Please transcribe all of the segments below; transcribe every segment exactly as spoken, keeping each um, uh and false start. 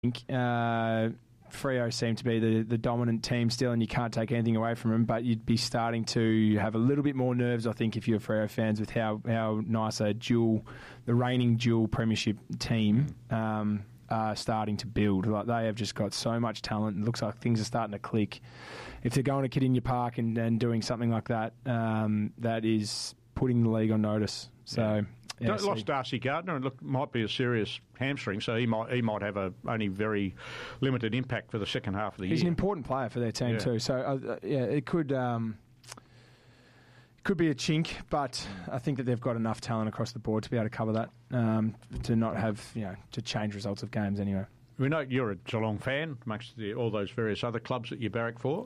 think uh, Freo seem to be the, the dominant team still, and you can't take anything away from them, but you'd be starting to have a little bit more nerves, I think, if you're Freo fans, with how, how nice a dual, the reigning dual premiership team um, are starting to build. Like, they have just got so much talent. It looks like things are starting to click. If they're going to Kardinia Park and, and doing something like that, um, that is putting the league on notice. So... Yeah. Yeah, lost so. Darcy Gardner, and look, might be a serious hamstring, so he might he might have a only very limited impact for the second half of the He's year. He's an important player for their team yeah. too. So uh, yeah, it could um, could be a chink, but I think that they've got enough talent across the board to be able to cover that, um, to not have you know to change results of games anyway. We know you're a Geelong fan, amongst the, all those various other clubs that you barrack for.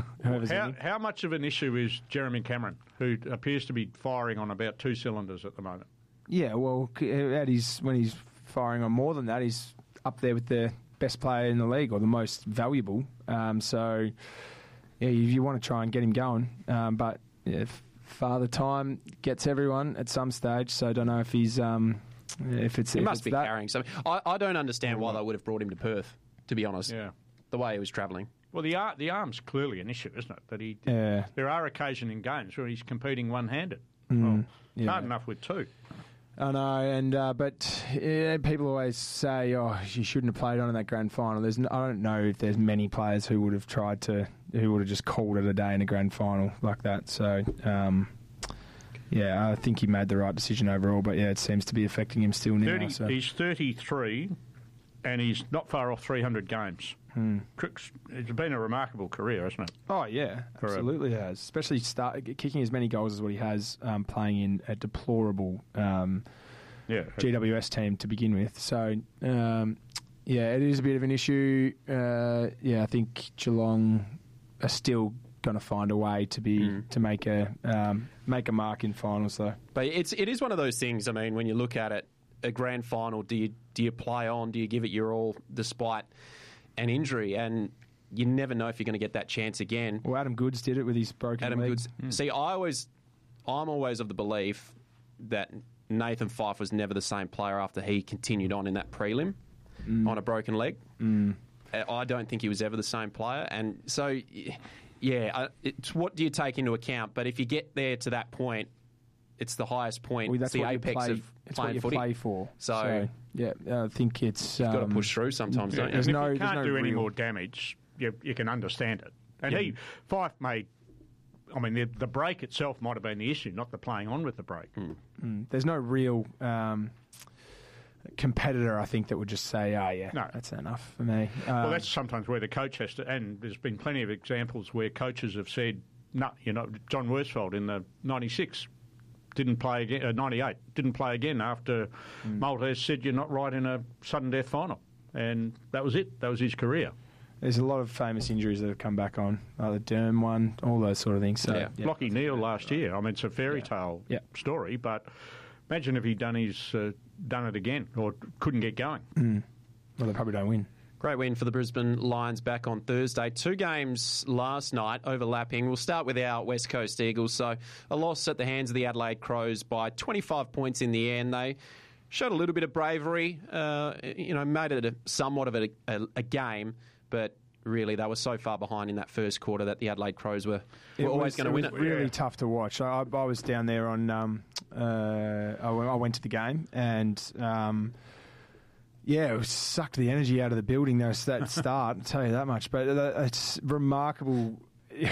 how, how much of an issue is Jeremy Cameron, who appears to be firing on about two cylinders at the moment? Yeah, well, at his, when he's firing on more than that, he's up there with the best player in the league, or the most valuable. Um, so, yeah, you, you want to try and get him going. Um, but yeah, Father Time gets everyone at some stage, so I don't know if he's... Um, if it's, he if must it's be that. carrying something. I, I don't understand why they would have brought him to Perth, to be honest, yeah. the way he was travelling. Well, the ar- the arm's clearly an issue, isn't it? That he yeah. There are occasions in games where he's competing one-handed. Mm, well, yeah. hard enough with two. I know, and uh, but yeah, people always say, "Oh, you shouldn't have played on in that grand final." There's, no, I don't know if there's many players who would have tried to, who would have just called it a day in a grand final like that. So, um, yeah, I think he made the right decision overall. But yeah, it seems to be affecting him still now. thirty, So. He's thirty-three, and he's not far off three hundred games. Hmm. Crooks, it's been a remarkable career, hasn't it? Oh yeah, For absolutely a, has. Especially start kicking as many goals as what he has, um, playing in a deplorable um, yeah. G W S team to begin with. So um, yeah, it is a bit of an issue. Uh, yeah, I think Geelong are still going to find a way to be mm. to make a um, make a mark in finals, though. But it's it is one of those things. I mean, when you look at it, a grand final, do you do you play on? Do you give it your all despite an injury? And you never know if you're going to get that chance again. Well, Adam Goods did it with his broken Adam leg. Goods. Mm. See, I always, I'm always of the belief that Nathan Fyfe was never the same player after he continued on in that prelim mm. on a broken leg. Mm. I don't think he was ever the same player, and so yeah, it's what do you take into account? But if you get there to that point, it's the highest point. Well, it's the apex play, of it's playing what you footy. Play for. So, so yeah, I think it's you've um, got to push through sometimes, yeah, don't you? There's no, if you can't no do real... any more damage, you, you can understand it. And yeah. he Fyfe made. I mean, the, the break itself might have been the issue, not the playing on with the break. Mm. Mm. There's no real um, competitor, I think, that would just say, "Ah, oh, yeah, no. that's enough for me." Um, well, that's sometimes where the coach has to. And there's been plenty of examples where coaches have said, "No, you know, John Worsfold in the ninety-six." Didn't play again. Uh, ninety-eight didn't play again after mm. Maltese said you're not right in a sudden death final, and that was it. That was his career. There's a lot of famous injuries that have come back on, like the Derm one, all those sort of things. So, yeah. yeah. Lockie Neal last year. I mean, it's a fairy tale yeah. Yeah. story, but imagine if he'd done his uh, done it again or couldn't get going. Mm. Well, they probably don't win. Great win for the Brisbane Lions back on Thursday. Two games last night overlapping. We'll start with our West Coast Eagles. So a loss at the hands of the Adelaide Crows by twenty-five points in the end. They showed a little bit of bravery, uh, you know, made it a, somewhat of a, a, a game, but really they were so far behind in that first quarter that the Adelaide Crows were, were always going to win it. It was really yeah. tough to watch. I, I was down there on, um, uh, I went to the game and... Um, Yeah, it sucked the energy out of the building there at that start, I'll tell you that much. But it's remarkable.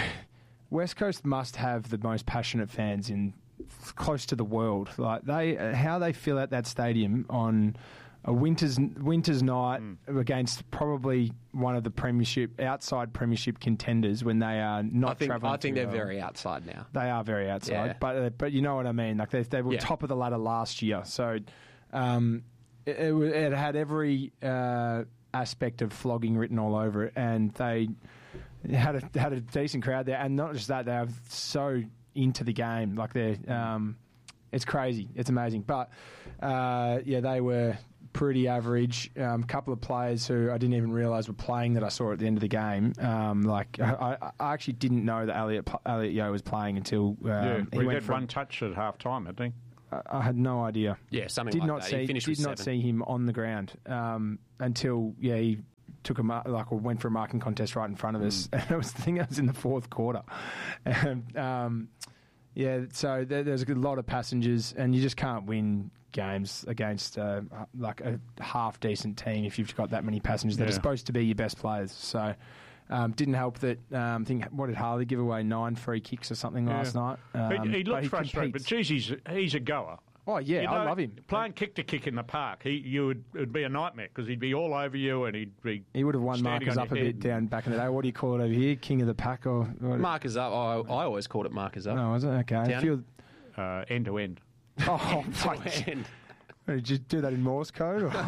West Coast must have the most passionate fans in close to the world. Like they, how they fill out that stadium on a winter's winter's night mm. against probably one of the premiership outside premiership contenders when they are not I think, travelling. I think they're well. very outside now. They are very outside, yeah. but uh, but you know what I mean. Like they they were yeah. top of the ladder last year, so. Um, It, it, it had every uh, aspect of flogging written all over it, and they had a had a decent crowd there. And not just that, they are so into the game. Like they're, um, it's crazy, it's amazing. But uh, yeah, they were pretty average. A um, couple of players who I didn't even realise were playing that I saw at the end of the game. Um, like I, I actually didn't know that Elliot Elliot Yeo was playing until um, yeah, he we went had from, one touch at half time, I think. I, I had no idea. Yeah, something did like not that. see He finished did with not seven. see him on the ground um, until yeah he took a mar- like or went for a marking contest right in front of us. Mm. And it was the thing that was in the fourth quarter. And, um, yeah, so there, there's a lot of passengers, and you just can't win games against uh, like a half decent team if you've got that many passengers that Yeah. are supposed to be your best players. So. Um, didn't help that. Um, I think what did Harley give away nine free kicks or something Yeah. last night? Um, he, he but looked frustrated, but competes. geez, he's, he's a goer. Oh yeah, You I know, love him. Playing kick to kick in the park, he you would it'd be a nightmare because he'd be all over you and he'd be. He would have won standing markers on up a your bit head. down back in the day. What do you call it over here? King of the pack or what? Markers up. I, I always called it markers up. No, was it okay? I Down. feel, Uh, end to end. oh, fuck. And Did you do that in Morse code? Or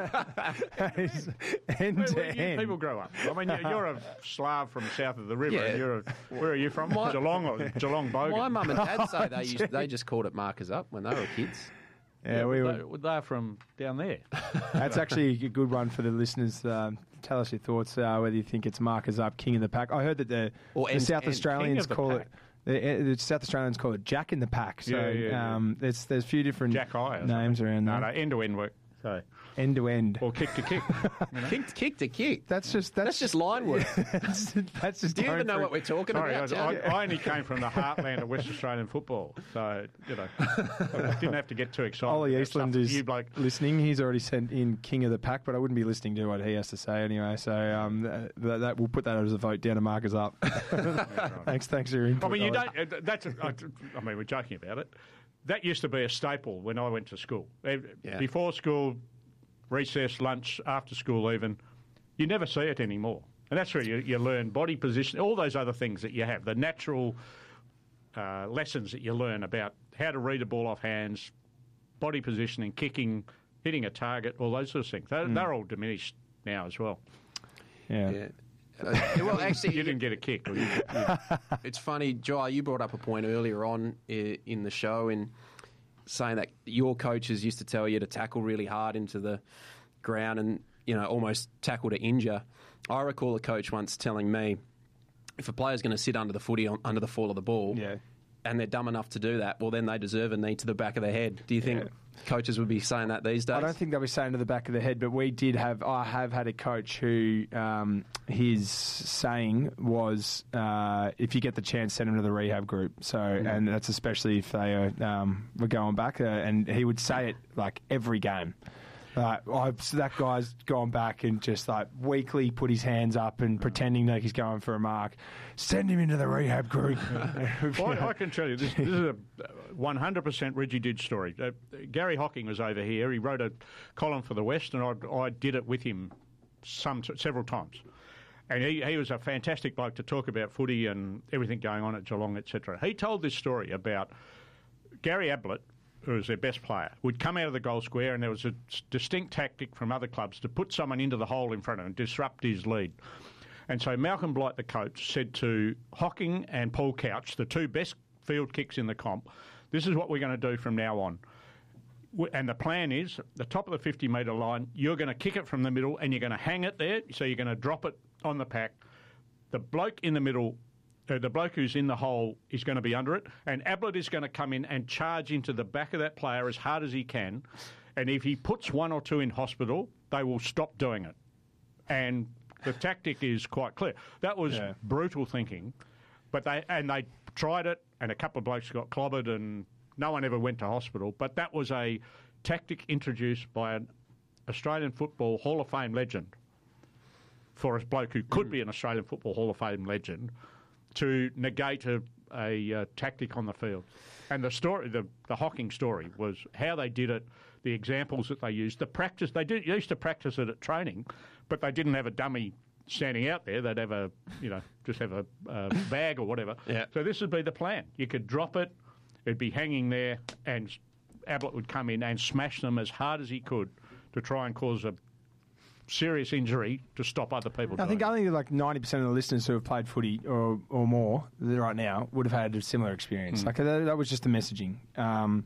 that is end Where, to where you end. people grow up. I mean, you're, you're a Slav from south of the river. Yeah. And you're a, where are you from? My- Geelong or Geelong Bogan? my mum and dad say Oh, they used, they just called it markers up when they were kids. Yeah, we were. they, they're from down there. That's actually a good one for the listeners. Um, tell us your thoughts, uh, whether you think it's markers up, king of the pack. I heard that the, Or the end- South end- Australians king of the call pack. it. The, the South Australians call it Jack in the Pack. So Yeah, yeah, yeah. um, there's there's a few different Jack High. or names something. around No, there. no, end to end work. So End to end. or kick to kick. Kick, kick to kick. That's just that's, That's just line work. that's, that's just Do you going even know through- what we're talking Sorry, I, about? was- Joe? I, I only came from the heartland of West Australian football, so you know, I didn't have to get too excited. Ollie about Eastland stuff. is you bloke. listening. He's already sent in King of the Pack, but I wouldn't be listening to what he has to say anyway. So um, that, that we'll put that as a vote down to markers up. thanks, thanks for your I input. mean, you Ollie. don't. uh, That's. A, I, I mean, we're joking about it. That used to be a staple when I went to school. Eh, Yeah. Before school, recess, lunch, after school, even. You never see it anymore, and that's where you, you learn body position, all those other things that you have, the natural uh, lessons that you learn about how to read a ball off hands, body positioning, kicking, hitting a target, all those sort of things. They're, they're all diminished now as well. Yeah. Yeah. Uh, well, actually, You didn't get a kick. Or you, it's funny, Jai, you brought up a point earlier on i- in the show in saying that your coaches used to tell you to tackle really hard into the ground and, you know, almost tackle to injure. I recall a coach once telling me if a player's going to sit under the footy on, under the fall of the ball Yeah. and they're dumb enough to do that, well, then they deserve a knee to the back of the head. Do you think Yeah. coaches would be saying that these days? I don't think they'll be saying to the back of the head, but we did have. I have had a coach who um, his saying was, uh, "If you get the chance, send him to the rehab group." So, and that's especially if they are, um, were going back. Uh, and he would say it like every game. Like, oh, so that guy's gone back and just like weekly put his hands up and pretending like he's going for a mark. Send him into the rehab group. Well, I, I can tell you, this, this is a one hundred percent Reggie Did story. Uh, Gary Hocking was over here. He wrote a column for the West, and I, I did it with him some several times. And he, he was a fantastic bloke to talk about footy and everything going on at Geelong, et cetera. He told this story about Gary Ablett, who was their best player, would come out of the goal square, and there was a distinct tactic from other clubs to put someone into the hole in front of him, disrupt his lead. And so Malcolm Blight, the coach, said to Hocking and Paul Couch, the two best field kicks in the comp, this is what we're going to do from now on. And the plan is, the top of the fifty metre line, you're going to kick it from the middle and you're going to hang it there, so you're going to drop it on the pack. The bloke in the middle, uh, the bloke who's in the hole is going to be under it, and Ablett is going to come in and charge into the back of that player as hard as he can. And if he puts one or two in hospital, they will stop doing it. And the tactic is quite clear. That was Yeah. brutal thinking, but they and they tried it, and a couple of blokes got clobbered, and no one ever went to hospital. But that was a tactic introduced by an Australian Football Hall of Fame legend for a bloke who could be an Australian Football Hall of Fame legend to negate a, a, uh tactic on the field. And the story, the, the Hocking story, was how they did it, the examples that they used, the practice. They did, used to practice it at training, but they didn't have a dummy standing out there. They'd have a, you know, just have a, a bag or whatever. Yeah. So this would be the plan. You could drop it, it'd be hanging there, and Ablett would come in and smash them as hard as he could to try and cause a serious injury to stop other people I doing think it. I think like ninety percent of the listeners who have played footy or or more right now would have had a similar experience. Like that, that was just the messaging. Um,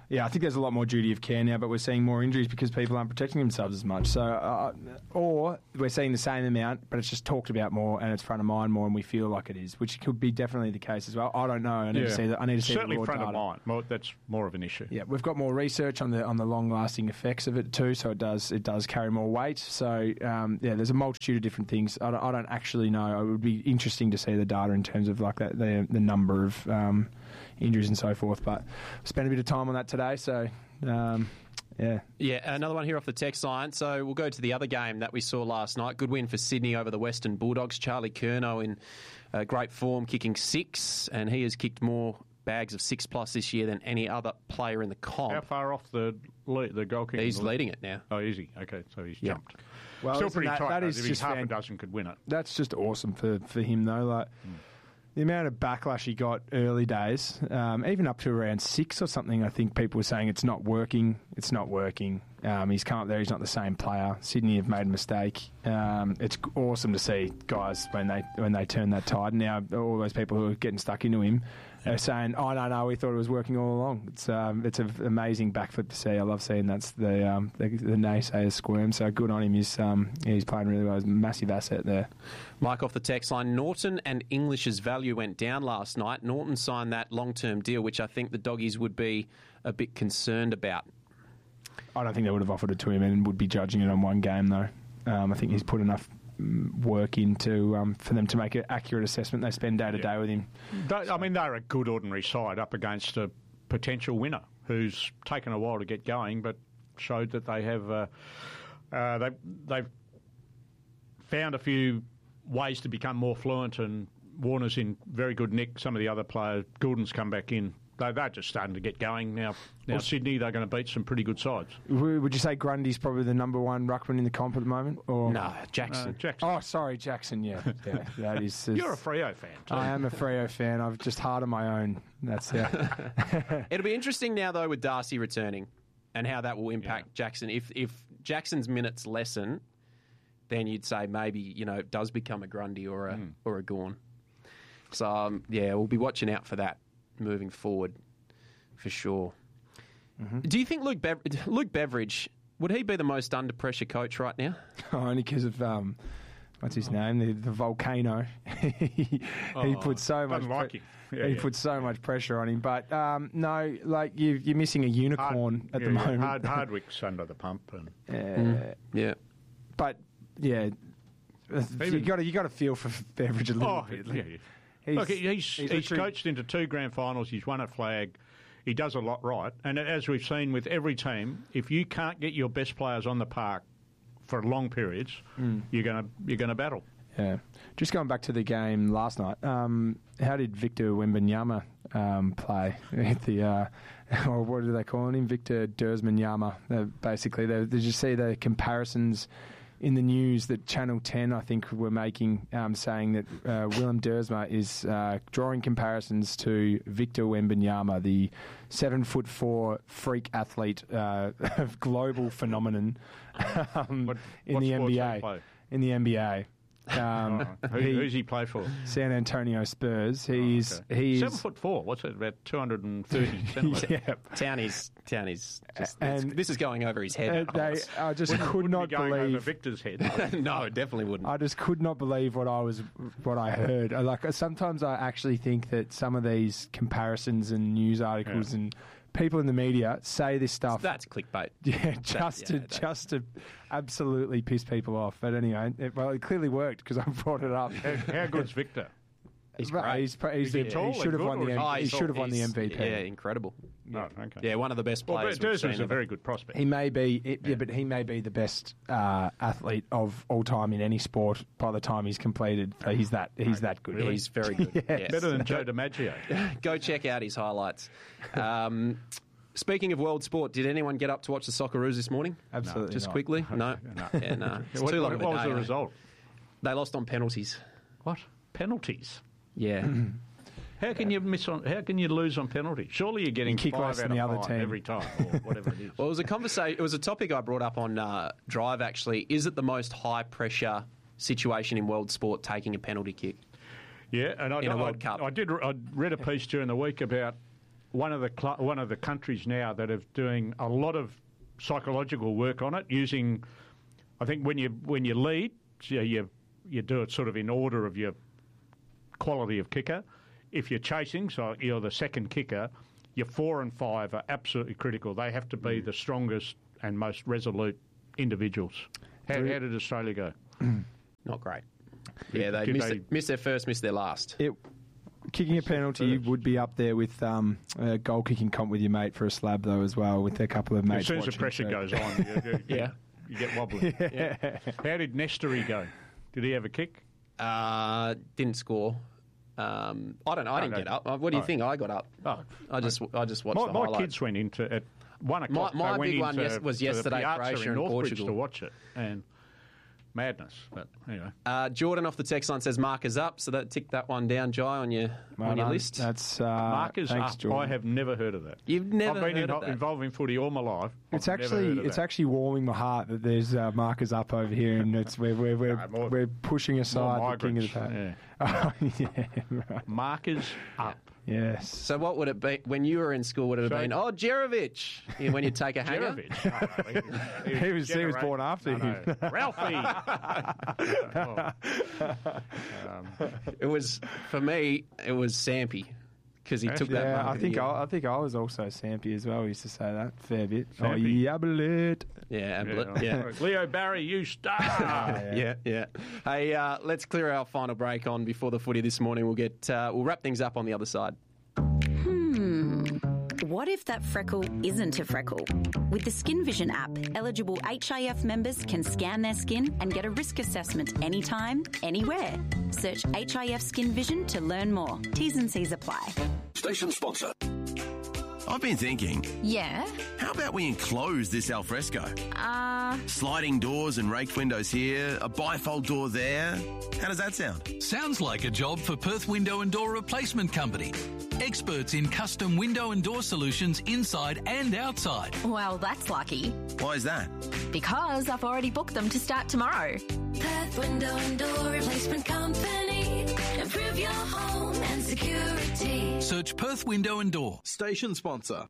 Yeah, I think there's a lot more duty of care now, but we're seeing more injuries because people aren't protecting themselves as much. So, uh, or we're seeing the same amount, but it's just talked about more and it's front of mind more, and we feel like it is, which could be definitely the case as well. I don't know. I need yeah. to see that. I need to see certainly the raw front data. of mind. Well, that's more of an issue. Yeah, we've got more research on the on the long lasting effects of it too, so it does it does carry more weight. So um, yeah, there's a multitude of different things. I don't, I don't actually know. It would be interesting to see the data in terms of like that the the number of um, injuries and so forth. But spent a bit of time on that today, so. Um, yeah. Yeah, another one here off the text line. So we'll go to the other game that we saw last night. Good win for Sydney over the Western Bulldogs. Charlie Curnow in uh, great form, kicking six, and he has kicked more bags of six plus this year than any other player in the comp. How far off the lead, the goal kicking? He's leading it now. Oh, is he? Okay, so he's Yeah. jumped. Well, Still isn't pretty that, tight. that though. is If he's just half fan- a dozen could win it. That's just awesome for, for him though. Like mm. the amount of backlash he got early days, um, even up to around six or something. I think people were saying it's not working. It's not working. Um, he's come up there. He's not the same player. Sydney have made a mistake. Um, it's awesome to see guys when they when they turn that tide. Now all those people who are getting stuck into him are saying, "Oh no, no, we thought it was working all along." It's um, it's an amazing backflip to see. I love seeing that's the um, the, the naysayers squirm. So good on him. He's um, yeah, he's playing really well. He's a massive asset there. Mike off the text line. Norton and English's value went down last night. Norton signed that long-term deal, which I think the Doggies would be a bit concerned about. I don't think they would have offered it to him and would be judging it on one game, though. Um, I think he's put enough work into um, for them to make an accurate assessment. They spend day to day with him. They, I mean, they're a good ordinary side up against a potential winner who's taken a while to get going, but showed that they have uh, uh, they they've found a few ways to become more fluent. And Warner's in very good nick. Some of the other players, Goulden's come back in. They, they're just starting to get going now. Now well, Sydney, they're going to beat some pretty good sides. Would you say Grundy's probably the number one ruckman in the comp at the moment? Or no, Jackson. Uh, Jackson. Oh, sorry, Jackson. Yeah, yeah. That is. is You're a Freo fan too. I am a Freo fan. I've just hard on my own. That's yeah. It'll be interesting now though with Darcy returning and how that will impact yeah. Jackson. If if Jackson's minutes lessen, then you'd say maybe you know it does become a Grundy or a mm. or a Gawn. So um, yeah, we'll be watching out for that moving forward, for sure. Mm-hmm. Do you think Luke, Bev- Luke Beveridge, would he be the most under pressure coach right now? Oh, only because of, um, what's his oh. name, the, the volcano. he oh, he put so much like pre- yeah, he yeah. put so much pressure on him. But um, no, like you, you're missing a unicorn Hard, at yeah, the yeah. moment. Hard, Hardwick's under the pump. And uh, mm. Yeah. But, yeah, Even, you got to you got to feel for Beveridge a little oh, bit. Yeah, yeah. He's, Look, he's, he's, he's coached into two grand finals. He's won a flag. He does a lot right. And as we've seen with every team, if you can't get your best players on the park for long periods, mm. you're going to you're going to battle. Yeah. Just going back to the game last night, um, how did Victor Wembanyama um, play? the uh, or what are they calling him? Victor Dersmanyama. Uh, basically, they, did you see the comparisons in the news that Channel ten, I think, were making, um, saying that uh, Willem Dersma is uh, drawing comparisons to Victor Wembanyama, the seven foot four freak athlete, uh, global phenomenon um, what, in what the N B A. Play? In the N B A. Um, oh, who, he, who's he play for? San Antonio Spurs. He's oh, okay. he's seven foot four. What's it? About two hundred and thirty centimetres. Yeah. Townie's Townie's. Just, and this is going over his head. Uh, they, I just wouldn't, could wouldn't not be going believe over Victor's head. No, it definitely wouldn't. I just could not believe what I was, what I heard. I, like sometimes I actually think that some of these comparisons and news articles yeah. and people in the media say this stuff. That's clickbait. Yeah, just that, yeah, to just to absolutely piss people off. But anyway, it, well, it clearly worked because I brought it up. How, how good's Victor? He's great. He's, he's, he's he should have won the oh, he should have won the M V P. Yeah, incredible. Yeah. Oh, okay. Yeah, one of the best players. Well, Dersman's a very good prospect. He may be, it, yeah. yeah, but he may be the best uh, athlete of all time in any sport by the time he's completed. So he's that he's okay. that good. Really? He's very good. Yes. Yes. Better than Joe DiMaggio. Go check out his highlights. Um, Speaking of world sport, did anyone get up to watch the Socceroos this morning? Absolutely no. Just not. quickly? No. no. Yeah, no. It's what too long what, of a what was day, the eh? result? They lost on penalties. What? Penalties? Yeah. How can you miss on? How can you lose on penalty? Surely you're getting you kick five less out than the of other five team every time, or whatever it is. Well, it was a conversation. It was a topic I brought up on uh, Drive. Actually, is it the most high pressure situation in world sport taking a penalty kick? Yeah, and I, in a I, World Cup. I did. I read a piece during the week about one of the cl- one of the countries now that are doing a lot of psychological work on it, using, I think when you when you lead, you you, you do it sort of in order of your quality of kicker. If you're chasing, so you're the second kicker, your four and five are absolutely critical. They have to be the strongest and most resolute individuals. How, how did Australia go? Not great. Yeah, they Did missed, they- it, missed their first, missed their last. It, kicking a penalty would be up there with um, a goal kicking comp with your mate for a slab, though, as well, with a couple of mates As soon as the watching, pressure so- goes on, you, you, Yeah. you get wobbly. Yeah. How did Nestory go? Did he have a kick? Uh, didn't score. Um, I don't know. I didn't Okay. get up. What do you Oh. think? I got up. Oh, I just, I just watched my, the my highlights. kids went into at one o'clock. my they went big one into- yes- was to the yesterday, Piazza Croatia in and Northbridge Portugal. to watch it, and madness. But anyway, Uh, Jordan off the text line says markers up, so that tick that one down, Jai, on your Well on your done. list. That's uh, markers thanks, up. Jordan. I have never heard of that. You've never I've been heard in, of that. involved in footy all my life. It's I've never actually heard of it's that. actually warming my heart that there's uh, markers up over here, and it's we're we're we're, No, more- we're pushing More aside the king of the migrants. pack. Yeah. Oh, yeah, right. Markers up. Yes. So what would it be when you were in school? Would it have So- been oh Jerovic yeah, when you take a hanger? Jerovic. Oh, he, He was- he was genera- born after no, you. no. Ralphie. Oh. Um, It was for me. It was Sampy because he took that. Yeah, mark I of the think year. I, I think I was also Sampy as well. We used to say that a fair bit. Oh, Sampy. yablet. Yeah, yeah. Ablett, yeah. Leo Barry, you star. Yeah, yeah. Hey, uh, let's clear our final break on before the footy this morning. We'll get uh, we'll wrap things up on the other side. What if that freckle isn't a freckle? With the Skin Vision app, eligible H I F members can scan their skin and get a risk assessment anytime, anywhere. Search H I F Skin Vision to learn more. T's and C's apply. Station sponsor. I've been thinking, Yeah? how about we enclose this alfresco? Uh, Sliding doors and raked windows here, a bifold door there. How does that sound? Sounds like a job for Perth Window and Door Replacement Company. Experts in custom window and door solutions inside and outside. well, that's lucky. Why is that? Because I've already booked them to start tomorrow. Perth Window and Door Replacement Company. Improve your home and security. Search Perth Window and Door. Station sponsor.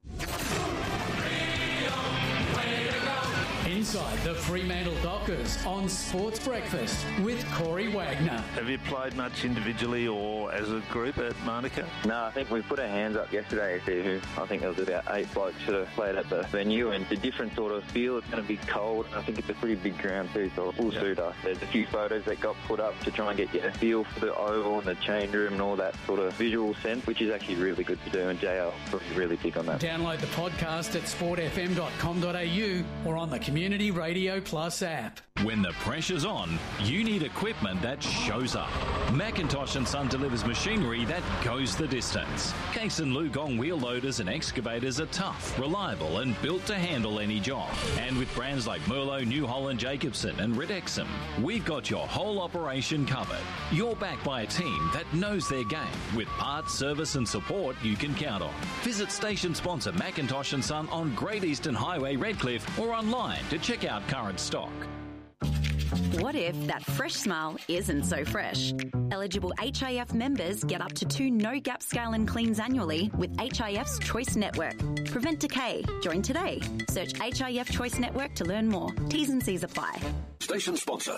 Inside the Fremantle Dockers on Sports Breakfast with Corey Wagner. Have you played much individually or as a group at Monica? No, I think we put our hands up yesterday to see who. I think there was about eight blokes that have played at the venue, and it's a different sort of feel. It's going to be cold. I think it's a pretty big ground too, so it will suit us. There's a few photos that got put up to try and get you a feel for the oval and the change room and all that sort of visual sense, which is actually really good to do, and J L is really big on that. Download the podcast at sport f m dot com dot a u or on the Community Radio Plus app. When the pressure's on, you need equipment that shows up. Macintosh and Son delivers machinery that goes the distance. Case and Lugong wheel loaders and excavators are tough, reliable and built to handle any job. And with brands like Merlot, New Holland, Jacobson and Ridexum, we've got your whole operation covered. You're backed by a team that knows their game with parts, service and support you can count on. Visit station sponsor Macintosh and Son on Great Eastern Highway, Redcliffe, or online to check out current stock. What if that fresh smile isn't so fresh? Eligible H I F members get up to two no-gap scale and cleans annually with H I F's Choice Network. Prevent decay. Join today. Search H I F Choice Network to learn more. T's and C's apply. Station sponsor.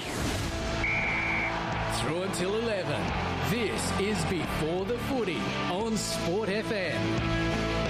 Through until eleven, this is Before the Footy on Sport F M.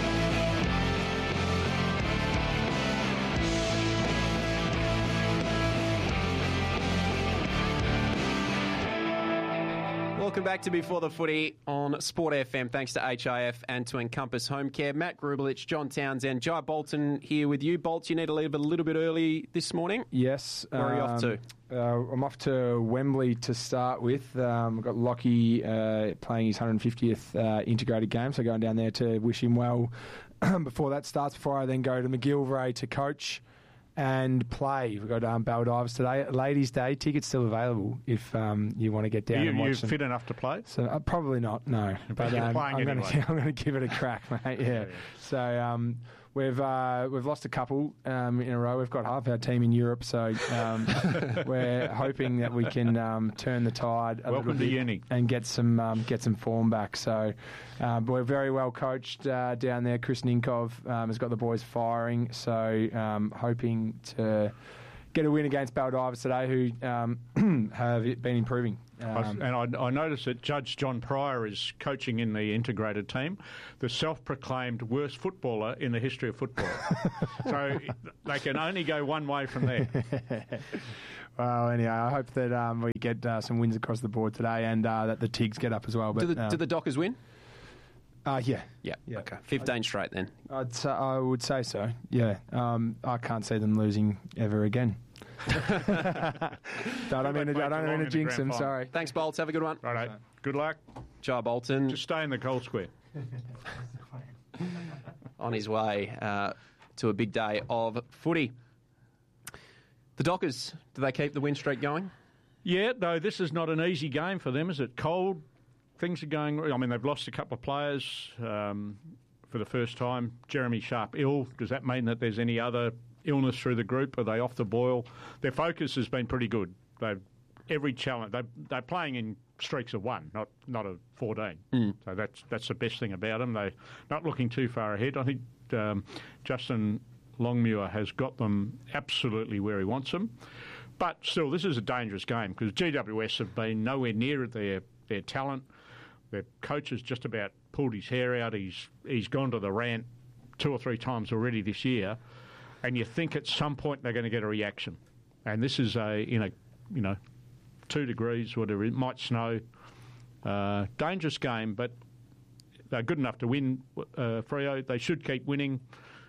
Welcome back to Before the Footy on Sport F M. Thanks to H I F and to Encompass Home Care. Matt Grubelich, John Townsend, Jai Bolton here with you. Bolt, you need to leave a little bit early this morning. Yes. Where are you off to? Uh, I'm off to Wembley to start with. Um, I've got Lockie uh, playing his one hundred fiftieth uh, integrated game, so going down there to wish him well before that starts, before I then go to McGillivray to coach and play. We've got um, Baldives today. Ladies' Day, tickets still available if um, you want to get down you, and you watch them. fit enough to play? So uh, probably not, no. But you're um, playing I'm anyway. going to give it a crack, mate. Yeah. Yeah, yeah. So um, we've uh, we've lost a couple um, in a row. We've got half our team in Europe, so um, we're hoping that we can um, turn the tide a Welcome little to bit uni. and get some um, get some form back. So uh, but we're very well coached uh, down there. Chris Ninkov um, has got the boys firing, so um, hoping to get a win against Baldivis today, who um, have been improving. Um, and I, I noticed that Judge John Pryor is coaching in the integrated team, the self-proclaimed worst footballer in the history of football. So they can only go one way from there. Well, anyway, I hope that um, we get uh, some wins across the board today, and uh, that the Tigs get up as well. But, do, the, um, do the Dockers win? Uh, yeah. Yeah. yeah. Okay. fifteen straight then. I'd say, I would say so, yeah. Um, I can't see them losing ever again. I don't mean to, I don't mean to jinx them, sorry. Thanks, Bolts. Have a good one. Righto. Good luck. Joe Bolton. Just stay in the goal square. On his way uh, to a big day of footy. The Dockers, do they keep the win streak going? Yeah, no, this is not an easy game for them. Is it cold? Things are going... I mean, they've lost a couple of players um, for the first time. Jeremy Sharp ill. Does that mean that there's any other illness through the group? Are they off the boil? Their focus has been pretty good. They've every challenge. They, they're playing in streaks of one, not not of fourteen. Mm. So that's that's the best thing about them. They're not looking too far ahead. I think um, Justin Longmuir has got them absolutely where he wants them. But still, this is a dangerous game because G W S have been nowhere near their their talent. Their coach has just about pulled his hair out. He's he's gone to the rant two or three times already this year, and you think at some point they're going to get a reaction. And this is a in a you know two degrees, whatever it might snow. Uh, dangerous game, but they're good enough to win. Uh, Freo, they should keep winning.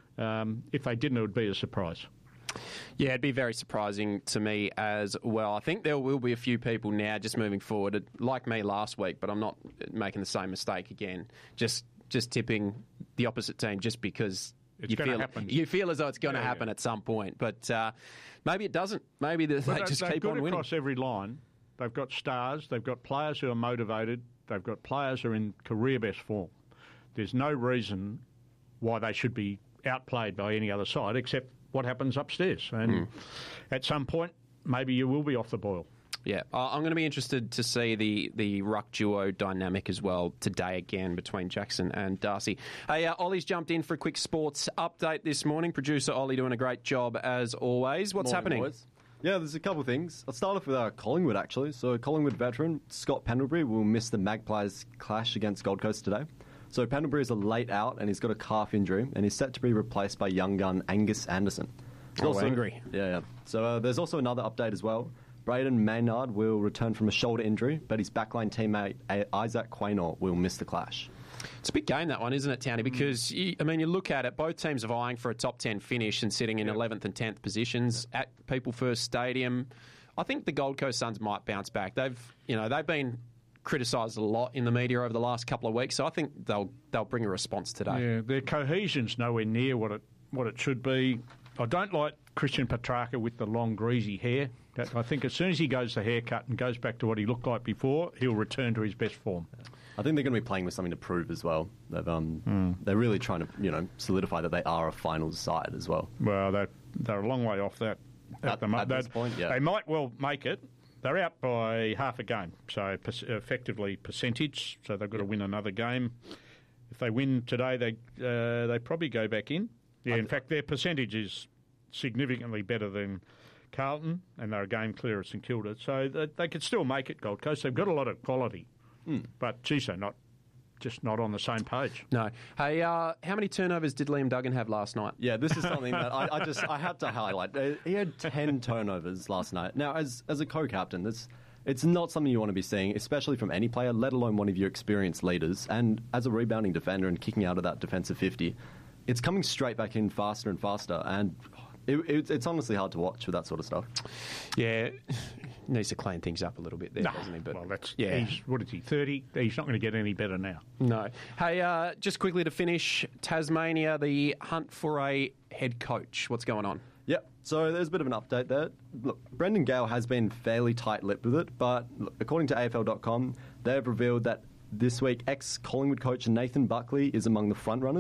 Um, if they didn't, it would be a surprise. Yeah, it'd be very surprising to me as well. I think there will be a few people now just moving forward, like me last week, but I'm not making the same mistake again. Just just tipping the opposite team just because it's you feel happen. you feel as though it's going to yeah, happen yeah. at some point. But uh, maybe it doesn't. Maybe they, well, they just they're keep good on winning. Across every line. They've got stars. They've got players who are motivated. They've got players who are in career best form. There's no reason why they should be outplayed by any other side except what happens upstairs. And mm. at some point, maybe you will be off the boil. Yeah, I'm going to be interested to see the, the ruck duo dynamic as well today again between Jackson and Darcy. Hey, uh, Ollie's jumped in for a quick sports update this morning. Producer Ollie doing a great job as always. What's Morning, happening? Boys. Yeah, there's a couple of things. I'll start off with uh, Collingwood, actually. So Collingwood veteran Scott Pendlebury will miss the Magpies clash against Gold Coast today. So Pendlebury is a late out, and he's got a calf injury, and he's set to be replaced by young gun Angus Anderson. Oh, also, angry. Yeah, yeah. So uh, there's also another update as well. Braden Maynard will return from a shoulder injury, but his backline teammate Isaac Quaynor will miss the clash. It's a big game, that one, isn't it, Townie? Because, you, I mean, you look at it, both teams are vying for a top ten finish and sitting in yep. eleventh and tenth positions at People First Stadium. I think the Gold Coast Suns might bounce back. They've, you know, they've been criticised a lot in the media over the last couple of weeks, so I think they'll they'll bring a response today. Yeah, their cohesion's nowhere near what it what it should be. I don't like Christian Petrarca with the long, greasy hair. I think as soon as he goes the haircut and goes back to what he looked like before, he'll return to his best form. I think they're going to be playing with something to prove as well. They've, um, mm. They're really trying to, you know, solidify that they are a finals side as well. Well, they're, they're a long way off that at, at the moment. At this point, yeah. They might well make it. They're out by half a game, so per- effectively percentage. So they've got to win another game. If they win today, they uh, they probably go back in. Yeah, in fact, their percentage is significantly better than Carlton, and they're a game clear of St Kilda. So they, they could still make it, Gold Coast. They've got a lot of quality, mm. but geez, they're not just not on the same page. No. Hey, uh, how many turnovers did Liam Duggan have last night? Yeah, this is something that I, I just I had to highlight. He had ten turnovers last night. Now, as as a co-captain, this it's not something you want to be seeing, especially from any player, let alone one of your experienced leaders. And as a rebounding defender and kicking out of that defensive fifty, it's coming straight back in faster and faster. And it, it, it's honestly hard to watch with that sort of stuff. Yeah, needs to clean things up a little bit there, no. doesn't he? But well, that's yeah. He's, what is he? thirty. He's not going to get any better now. No. Hey, uh, just quickly to finish, Tasmania, the hunt for a head coach. What's going on? Yep. So there's a bit of an update there. Look, Brendan Gale has been fairly tight-lipped with it, but look, according to A F L dot com, they've revealed that this week ex-Collingwood coach Nathan Buckley is among the front runners,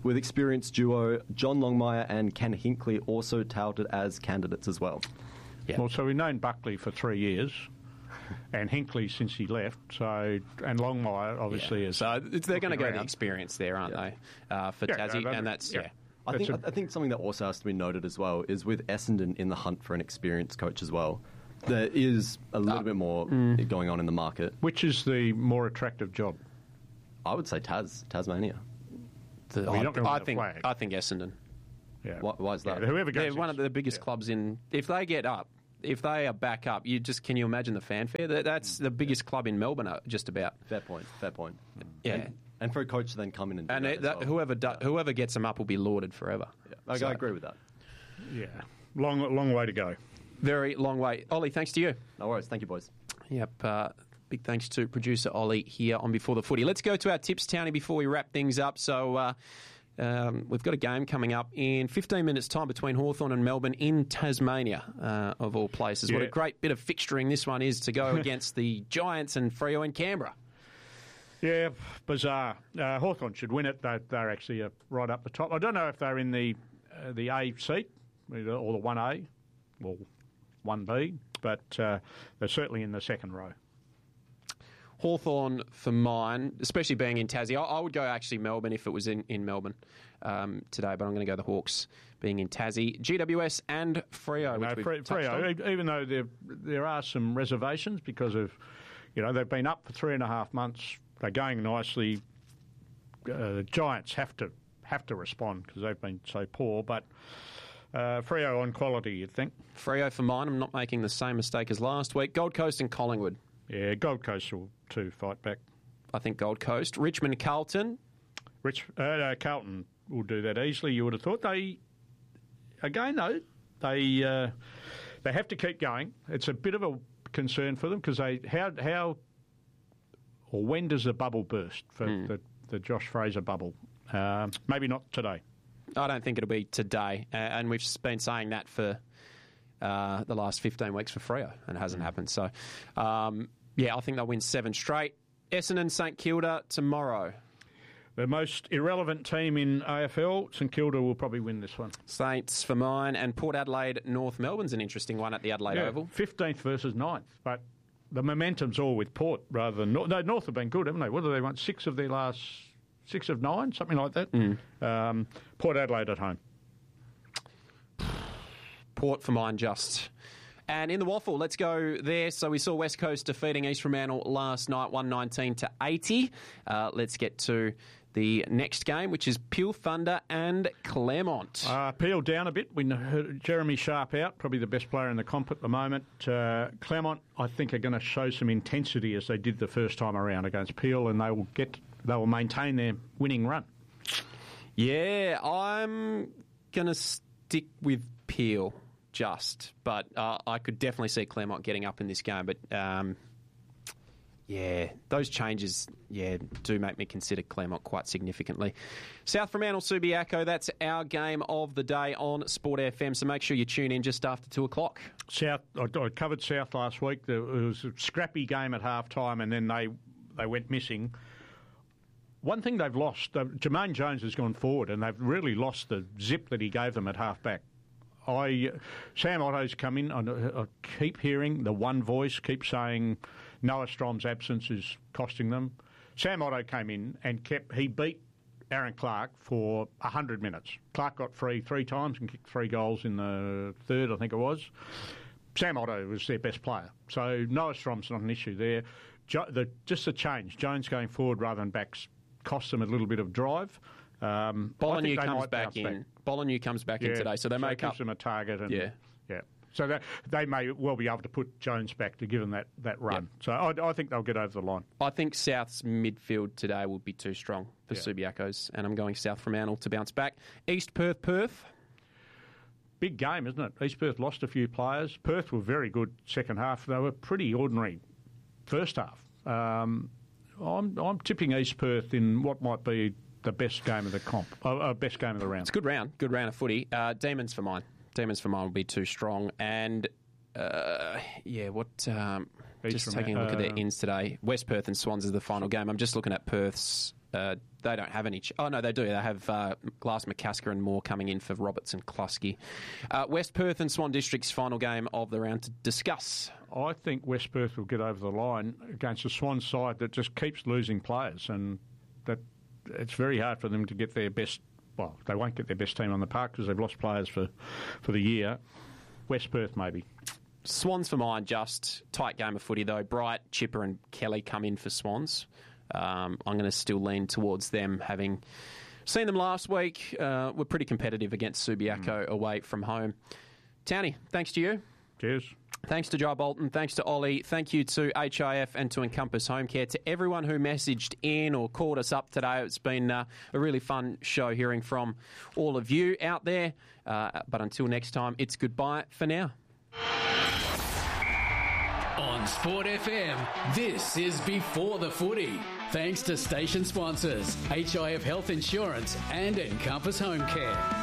with experienced duo John Longmire and Ken Hinkley also touted as candidates as well. Yeah. Well, so we've known Buckley for three years. And Hinkley since he left, so and Longmire obviously yeah. is. So they're going to go the experience there, aren't yeah. they, uh, for yeah, Tassie? No, and that's yeah. yeah. I think I think something that also has to be noted as well is with Essendon in the hunt for an experienced coach as well. There is a little uh, bit more mm. going on in the market. Which is the more attractive job? I would say Tas Tasmania. The, I, I think flag. I think Essendon. Yeah. Why, why is that? Yeah, whoever goes They're one of the biggest yeah. clubs in. If they get up. If they are back up, you just can you imagine the fanfare? That, that's the biggest club in Melbourne, just about. Fair point. Fair point. Yeah, and, and for a coach to then come in and do and that, it, that, well. whoever do, whoever gets them up will be lauded forever. Yeah. So, I agree with that. Yeah, long long way to go. Very long way. Ollie, thanks to you. No worries. Thank you, boys. Yep. Uh, big thanks to producer Ollie here on Before the Footy. Let's go to our tips, Townie, before we wrap things up. So. Uh, Um, we've got a game coming up in fifteen minutes' time between Hawthorn and Melbourne in Tasmania, uh, of all places. Yeah. What a great bit of fixturing this one is to go against the Giants and Freo in Canberra. Yeah, bizarre. Uh, Hawthorn should win it. They're, they're actually uh, right up the top. I don't know if they're in the uh, the A seat or the one A or one B, but uh, they're certainly in the second row. Hawthorn for mine, especially being in Tassie. I, I would go actually Melbourne if it was in, in Melbourne um, today, but I'm going to go the Hawks being in Tassie. G W S and Freo, no, which Fre- we've touched Freo, on. Even though there there are some reservations because of, you know, they've been up for three and a half months. They're going nicely. Uh, the Giants have to have to respond because they've been so poor, but. Uh, Freo on quality, you'd think. Freo for mine. I'm not making the same mistake as last week. Gold Coast and Collingwood. Yeah, Gold Coast will too fight back. I think Gold Coast. Richmond, Carlton. Rich, uh, uh, Carlton will do that easily. You would have thought they. Again, though, they uh, they have to keep going. It's a bit of a concern for them because they how how or when does the bubble burst for mm. the the Josh Fraser bubble? Um, maybe not today. I don't think it'll be today, uh, and we've been saying that for. Uh, the last fifteen weeks for Freo, and it hasn't mm. happened. So, um, yeah, I think they'll win seven straight. Essendon, St Kilda tomorrow. The most irrelevant team in A F L, St Kilda will probably win this one. Saints for mine, and Port Adelaide, North Melbourne's an interesting one at the Adelaide yeah, Oval. fifteenth versus ninth, but the momentum's all with Port rather than North. No, North have been good, haven't they? What do they want? Six of their last, six of nine, something like that. Mm. Um, Port Adelaide at home. Port for mine, just. And in the waffle, let's go there. So we saw West Coast defeating East Fremantle last night, one nineteen to eighty. Uh, let's get to the next game, which is Peel Thunder and Claremont. Uh, Peel down a bit. We heard Jeremy Sharp out, probably the best player in the comp at the moment. Uh, Claremont, I think, are going to show some intensity as they did the first time around against Peel, and they will get, they will maintain their winning run. Yeah, I'm going to stick with Peel. Just, but uh, I could definitely see Claremont getting up in this game. But um, yeah, those changes, yeah, do make me consider Claremont quite significantly. South Fremantle, Subiaco, that's our game of the day on Sport F M. So make sure you tune in just after two o'clock. South, I, I covered South last week. It was a scrappy game at half time, and then they they went missing. One thing they've lost, uh, Jermaine Jones has gone forward, and they've really lost the zip that he gave them at half back. I Sam Otto's come in. I, I keep hearing the one voice keep saying Noah Strom's absence is costing them. Sam Otto came in and kept. He beat Aaron Clark for a hundred minutes. Clark got free three times and kicked three goals in the third, I think it was. Sam Otto was their best player, so Noah Strom's not an issue there. Jo, the, just a change. Jones going forward rather than backs cost them a little bit of drive. Um, Bolognese comes back in. Back. Bolognese comes back yeah, in today, so they so make it gives up. them a target. And, yeah, yeah. So that, they may well be able to put Jones back to give them that, that run. Yep. So I, I think they'll get over the line. I think South's midfield today will be too strong for yeah. Subiacos, and I'm going South Fremantle to bounce back. East Perth, Perth. Big game, isn't it? East Perth lost a few players. Perth were very good second half. They were pretty ordinary first half. Um, I'm, I'm tipping East Perth in what might be the best game of the comp, uh, uh, best game of the round. It's a good round, good round of footy. Uh, Demons for mine. Demons for mine will be too strong. And, uh, yeah, what... Um, just taking a look uh, at their ins today. West Perth and Swans is the final game. I'm just looking at Perth's Uh, they don't have any... Ch- oh, no, they do. They have uh, Glass, McCasker and Moore coming in for Roberts and Kluski. Uh, West Perth and Swan District's final game of the round to discuss. I think West Perth will get over the line against a Swan side that just keeps losing players, and that it's very hard for them to get their best... Well, they won't get their best team on the park because they've lost players for, for the year. West Perth, maybe. Swans for mine, just tight game of footy, though. Bright, Chipper and Kelly come in for Swans. Um, I'm going to still lean towards them, having seen them last week. Uh, we're pretty competitive against Subiaco mm. away from home. Townie, thanks to you. Cheers. Thanks to Joe Bolton. Thanks to Ollie. Thank you to H I F and to Encompass Home Care. To everyone who messaged in or called us up today, it's been uh, a really fun show hearing from all of you out there. Uh, but until next time, it's goodbye for now. On Sport F M, this is Before the Footy. Thanks to station sponsors H I F Health Insurance and Encompass Home Care.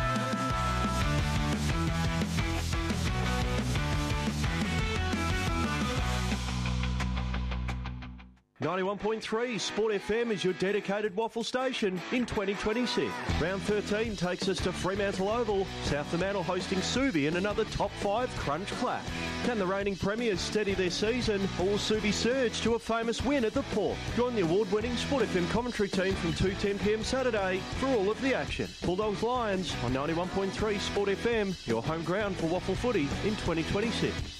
ninety-one point three Sport F M is your dedicated waffle station in twenty twenty-six. Round thirteen takes us to Fremantle Oval. South Fremantle hosting Subi in another top five crunch clash. Can the reigning premiers steady their season, or will Subi surge to a famous win at the Port? Join the award-winning Sport F M commentary team from two ten p m Saturday for all of the action. Bulldogs Lions on ninety-one point three Sport F M, your home ground for waffle footy in twenty twenty-six.